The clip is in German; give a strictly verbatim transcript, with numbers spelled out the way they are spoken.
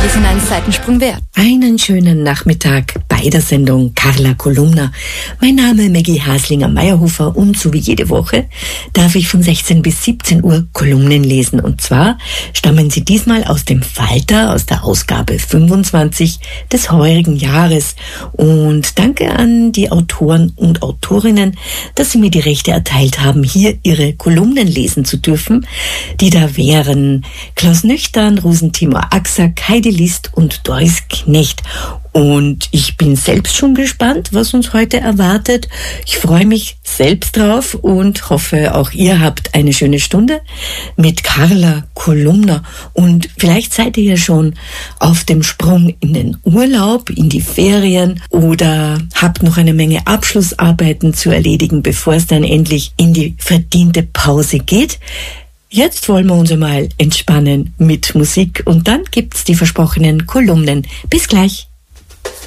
wirklich einen Seitensprung wert. Einen schönen Nachmittag bei der Sendung Carla Kolumna. Mein Name ist Maggie Haslinger-Meyerhofer und so wie jede Woche darf ich von sechzehn bis siebzehn Uhr Kolumnen lesen. Und zwar stammen sie diesmal aus dem Falter, aus der Ausgabe fünfundzwanzig des heurigen Jahres. Und danke an die Autoren und Autorinnen, dass sie mir die Rechte erteilt haben, hier ihre Kolumnen lesen zu dürfen. Die da wären Klaus Nüchtern, Rosentimor Axack, Heidi List und Doris Knecht. Und ich bin selbst schon gespannt, was uns heute erwartet. Ich freue mich selbst drauf und hoffe, auch ihr habt eine schöne Stunde mit Carla Kolumna. Und vielleicht seid ihr ja schon auf dem Sprung in den Urlaub, in die Ferien oder habt noch eine Menge Abschlussarbeiten zu erledigen, bevor es dann endlich in die verdiente Pause geht. Jetzt wollen wir uns einmal entspannen mit Musik und dann gibt's die versprochenen Kolumnen. Bis gleich.